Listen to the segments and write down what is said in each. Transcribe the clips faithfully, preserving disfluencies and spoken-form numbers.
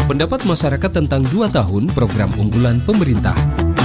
Pendapat masyarakat tentang dua tahun program unggulan pemerintah.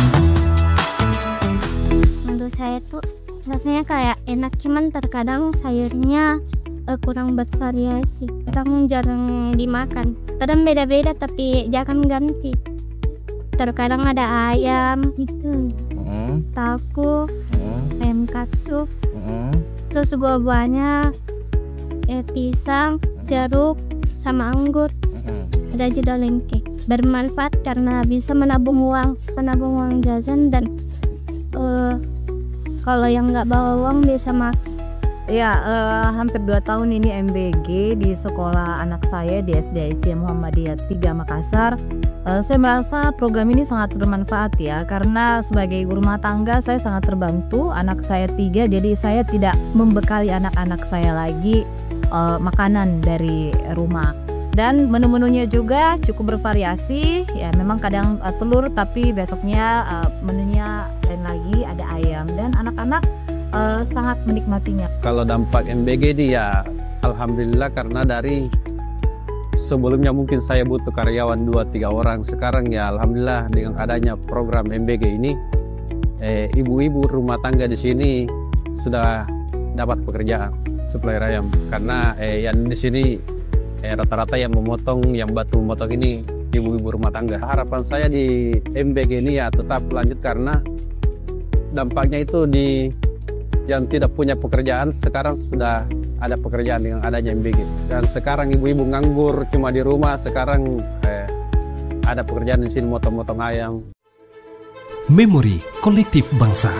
Menurut saya tuh rasanya kayak enak, cuman terkadang sayurnya uh, kurang bervariasi, kadang jarang dimakan. Kadang beda-beda tapi jangan ganti. Terkadang ada ayam gitu, mm. tahu, mm. ayam katsu, mm. terus buah-buahnya eh, pisang, jeruk, sama anggur, mm. ada juga lengkeh. Bermanfaat karena bisa menabung uang, menabung uang jajan dan uh, kalau yang nggak bawa uang bisa makan. Ya, uh, hampir dua tahun ini M B G di sekolah anak saya di S D Aisyah Muhammadiyah tiga Makassar. Uh, saya merasa program ini sangat bermanfaat ya, karena sebagai ibu rumah tangga saya sangat terbantu. Anak saya tiga, jadi saya tidak membekali anak-anak saya lagi uh, makanan dari rumah. Dan menu-menunya juga cukup bervariasi. Ya, memang kadang uh, telur, tapi besoknya uh, menunya lain lagi, ada ayam, dan anak-anak Uh, sangat menikmatinya. Kalau dampak M B G ini ya alhamdulillah, karena dari sebelumnya mungkin saya butuh karyawan dua tiga orang, sekarang ya alhamdulillah dengan adanya program M B G ini eh, ibu-ibu rumah tangga di sini sudah dapat pekerjaan supplier ayam, karena eh, yang di sini eh, rata-rata yang memotong, yang batu memotong ini ibu-ibu rumah tangga. Harapan saya di M B G ini ya tetap lanjut, karena dampaknya itu di yang tidak punya pekerjaan sekarang sudah ada pekerjaan dengan adanya M B G. Dan sekarang ibu-ibu nganggur cuma di rumah, sekarang eh, ada pekerjaan di sini motong-motong ayam. Memori kolektif bangsa.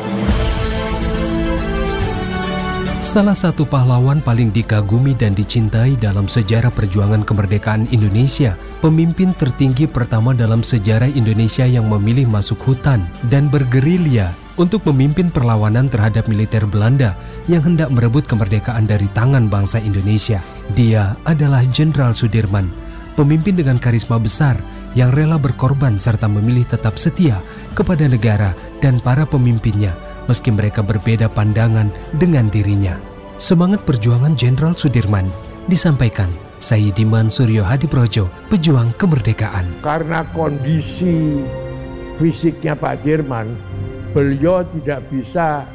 Salah satu pahlawan paling dikagumi dan dicintai dalam sejarah perjuangan kemerdekaan Indonesia, pemimpin tertinggi pertama dalam sejarah Indonesia yang memilih masuk hutan dan bergerilya untuk memimpin perlawanan terhadap militer Belanda yang hendak merebut kemerdekaan dari tangan bangsa Indonesia. Dia adalah Jenderal Sudirman, pemimpin dengan karisma besar yang rela berkorban serta memilih tetap setia kepada negara dan para pemimpinnya meski mereka berbeda pandangan dengan dirinya. Semangat perjuangan Jenderal Sudirman disampaikan Sayyidiman Suryo Hadiprojo, pejuang kemerdekaan. Karena kondisi fisiknya Pak Dirman, beliau tidak bisa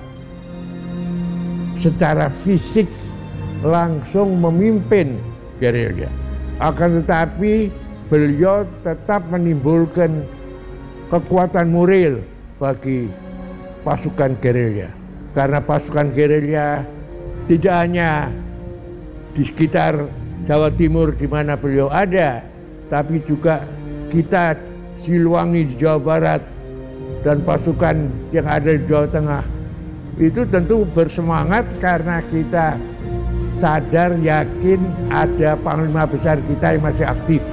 secara fisik langsung memimpin gerilya. Akan tetapi beliau tetap menimbulkan kekuatan moral bagi pasukan gerilya. Karena pasukan gerilya tidak hanya di sekitar Jawa Timur di mana beliau ada, tapi juga kita Siliwangi di Jawa Barat dan pasukan yang ada di Jawa Tengah itu tentu bersemangat karena kita sadar, yakin ada panglima besar kita yang masih aktif.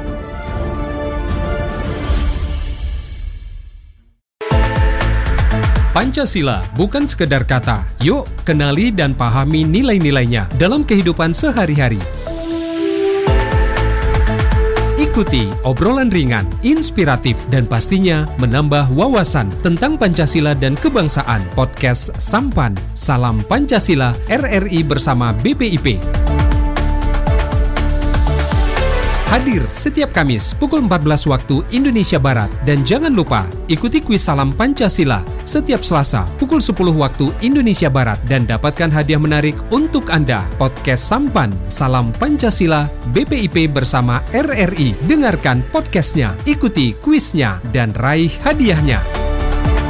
Pancasila bukan sekedar kata. Yuk, kenali dan pahami nilai-nilainya dalam kehidupan sehari-hari. Ikuti obrolan ringan, inspiratif, dan pastinya menambah wawasan tentang Pancasila dan kebangsaan. Podcast Sampan, Salam Pancasila, R R I bersama B P I P. Hadir setiap Kamis pukul empat belas waktu Indonesia Barat. Dan jangan lupa ikuti kuis Salam Pancasila setiap Selasa pukul sepuluh waktu Indonesia Barat. Dan dapatkan hadiah menarik untuk Anda. Podcast Sampan, Salam Pancasila, B P I P bersama R R I. Dengarkan podcastnya, ikuti kuisnya, dan raih hadiahnya.